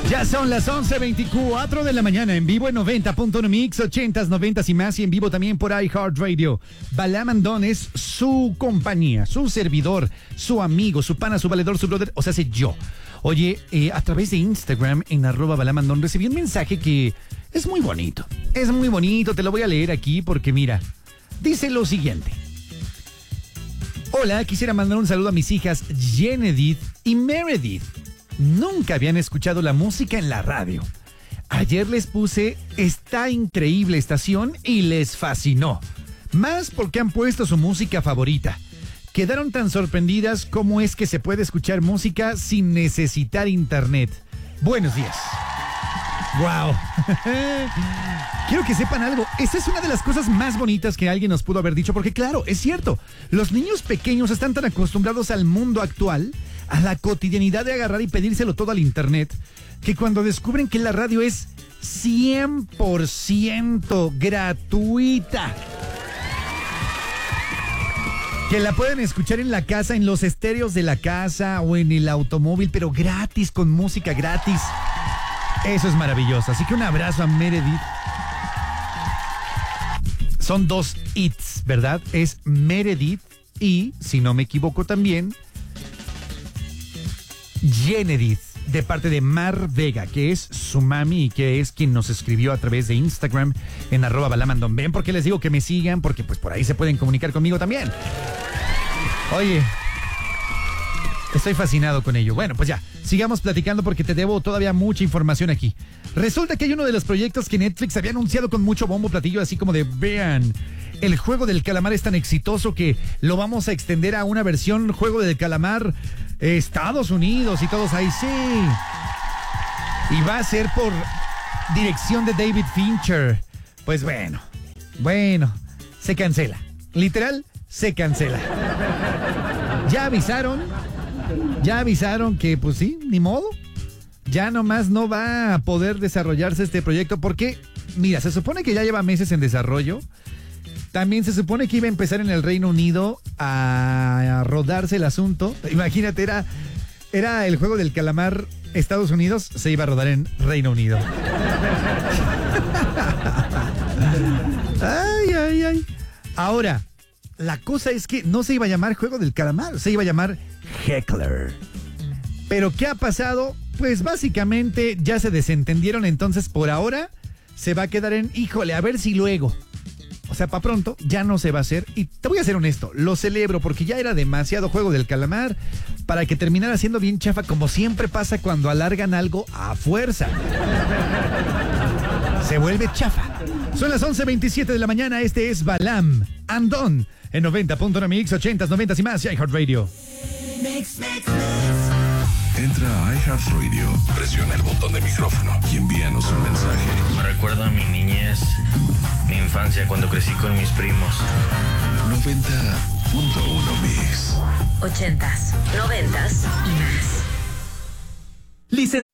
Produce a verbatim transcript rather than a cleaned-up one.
Ya son las once veinticuatro de la mañana en vivo en noventa punto uno Mix, ochentas, noventas y más, y en vivo también por iHeartRadio. Balam Andón es su compañía, su servidor, su amigo, su pana, su valedor, su brother, o sea, sé yo. Oye, eh, a través de Instagram, en arroba Balam Andón, recibí un mensaje que es muy bonito. Es muy bonito, te lo voy a leer aquí porque mira, dice lo siguiente. Hola, quisiera mandar un saludo a mis hijas Jenedith y Meredith. Nunca habían escuchado la música en la radio. Ayer les puse esta increíble estación y les fascinó. Más porque han puesto su música favorita. Quedaron tan sorprendidas cómo es que se puede escuchar música sin necesitar internet. Buenos días. Wow. Quiero que sepan algo. Esta es una de las cosas más bonitas que alguien nos pudo haber dicho, porque claro, es cierto. Los niños pequeños están tan acostumbrados al mundo actual, a la cotidianidad de agarrar y pedírselo todo al internet, que cuando descubren que la radio es cien por ciento gratuita, que la pueden escuchar en la casa, en los estéreos de la casa o en el automóvil, pero gratis, con música gratis. Eso es maravilloso. Así que un abrazo a Meredith. Son dos hits, ¿verdad? Es Meredith y, si no me equivoco también, Jenedith, de parte de Mar Vega, que es su mami y que es quien nos escribió a través de Instagram en arroba balamandón. Ven, porque les digo que me sigan, porque pues por ahí se pueden comunicar conmigo también. Oye, estoy fascinado con ello. Bueno, pues ya, sigamos platicando porque te debo todavía mucha información aquí. Resulta que hay uno de los proyectos que Netflix había anunciado con mucho bombo platillo, así como de, vean, el juego del calamar es tan exitoso que lo vamos a extender a una versión juego del calamar eh, Estados Unidos y todos ahí, sí. Y va a ser por dirección de David Fincher. Pues bueno, bueno, se cancela. Literal, se cancela. Ya avisaron, ya avisaron que pues sí, ni modo. Ya nomás no va a poder desarrollarse este proyecto porque, mira, se supone que ya lleva meses en desarrollo. También se supone que iba a empezar en el Reino Unido a, a rodarse el asunto. Imagínate, era, era el juego del calamar Estados Unidos, se iba a rodar en Reino Unido. Ay, ay, ay. Ahora, la cosa es que no se iba a llamar juego del calamar, se iba a llamar Heckler. Pero ¿qué ha pasado? Pues básicamente ya se desentendieron, entonces por ahora se va a quedar en, híjole, a ver si luego. O sea, para pronto ya no se va a hacer. Y te voy a ser honesto, lo celebro porque ya era demasiado juego del calamar para que terminara siendo bien chafa, como siempre pasa cuando alargan algo a fuerza. Se vuelve chafa. Son las once veintisiete de la mañana, este es Balam Andón en noventa punto uno Mix, ochentas, noventas y más, y iHeartRadio. Mix, mix, mix. Entra a iHeartRadio, presiona el botón de micrófono y envíanos un mensaje. Me recuerda a mi niñez, mi infancia cuando crecí con mis primos. noventa punto uno Mix. Ochentas, noventas y más. Listen.